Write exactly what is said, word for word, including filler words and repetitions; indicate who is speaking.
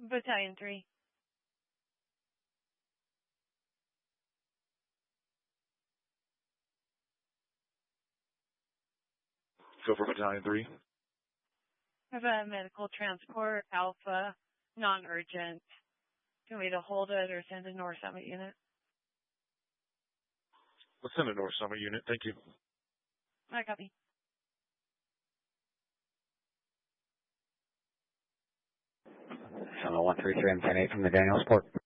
Speaker 1: Battalion three.
Speaker 2: Go for Battalion three.
Speaker 1: I have a medical transport, Alpha, non-urgent. Do you want me to hold it or send a North Summit unit?
Speaker 2: Let's send a North Summit unit. Thank you.
Speaker 1: I copy.
Speaker 3: Summit one three three and ten eight from the Daniels Port.